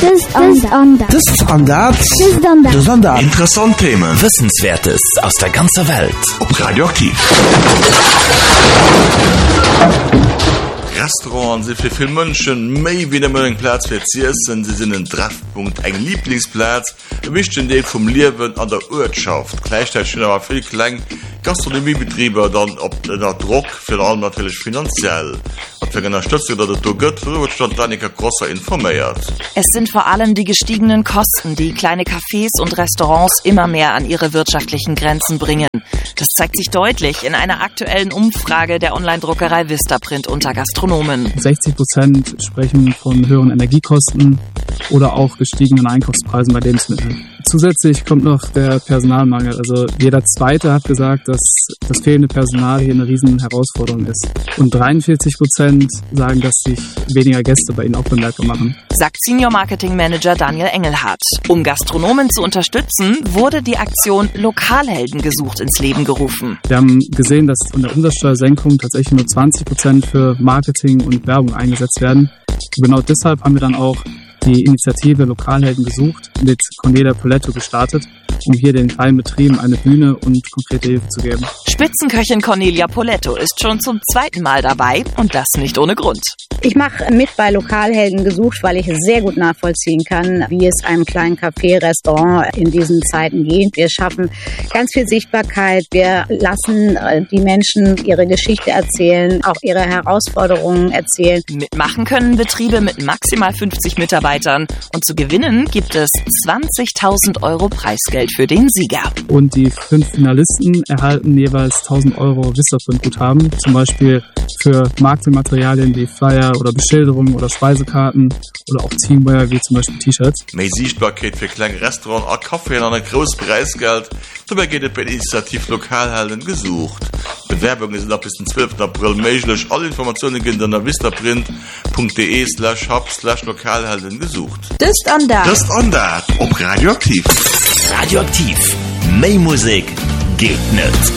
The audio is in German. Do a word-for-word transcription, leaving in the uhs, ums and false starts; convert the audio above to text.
Das Andert. Das Andert. Das Andert. Interessante Themen. Wissenswertes aus der ganzen Welt. Ob Radioaktiv. Restaurants sind für viele Menschen mehr wie ein Platz für zu essen. Sie sind ein Treffpunkt, ein Lieblingsplatz, ein wichtiger Teil vom Leben an der Ortschaft. Gleichzeitig sind aber viele kleine Gastronomiebetriebe dann ob der Druck, vor allem natürlich finanziell. Und für eine Unterstützung, dass es da geht, wird stand Danica Grosser informiert. Es sind vor allem die gestiegenen Kosten, die kleine Cafés und Restaurants immer mehr an ihre wirtschaftlichen Grenzen bringen. Das zeigt sich deutlich in einer aktuellen Umfrage der Online-Druckerei Vistaprint unter Gastronomen. sechzig Prozent sprechen von höheren Energiekosten oder auch gestiegenen Einkaufspreisen bei Lebensmitteln. Zusätzlich kommt noch der Personalmangel. Also jeder Zweite hat gesagt, dass das fehlende Personal hier eine riesen Herausforderung ist. Und dreiundvierzig Prozent sagen, dass sich weniger Gäste bei ihnen auch bemerkbar machen. Sagt Senior Marketing Manager Daniel Engelhardt. Um Gastronomen zu unterstützen, wurde die Aktion Lokalhelden gesucht ins Leben gerufen. Wir haben gesehen, dass von der Umsatzsteuersenkung tatsächlich nur zwanzig Prozent für Marketing und Werbung eingesetzt werden. Und genau deshalb haben wir dann auch die Initiative Lokalhelden gesucht mit Cornelia Poletto gestartet, um hier den kleinen Betrieben eine Bühne und konkrete Hilfe zu geben. Spitzenköchin Cornelia Poletto ist schon zum zweiten Mal dabei und das nicht ohne Grund. Ich mache mit bei Lokalhelden gesucht, weil ich sehr gut nachvollziehen kann, wie es einem kleinen Café, Restaurant in diesen Zeiten geht. Wir schaffen ganz viel Sichtbarkeit. Wir lassen die Menschen ihre Geschichte erzählen, auch ihre Herausforderungen erzählen. Mitmachen können Betriebe mit maximal fünfzig Mitarbeitern. Und zu gewinnen gibt es zwanzigtausend Euro Preisgeld für den Sieger. Und die fünf Finalisten erhalten jeweils tausend Euro Vistaprint-Guthaben, zum Beispiel für Marketingmaterialien wie Flyer oder Beschilderungen oder Speisekarten oder auch Teamwear wie zum Beispiel T-Shirts. Mehr Sichtbarkeit für kleine Restaurants, auch Kaffee und ein großes Preisgeld. Dabei geht es bei der Initiative Lokalhelden gesucht. Bewerbungen sind ab bis zum zwölften April möglich. Alle Informationen gibt es unter vistaprint.de slash hub slash Lokalhelden gesucht. Das Andert. Das Andert. Ob Radioaktiv. Radioaktiv. Mehr Musik geht nicht.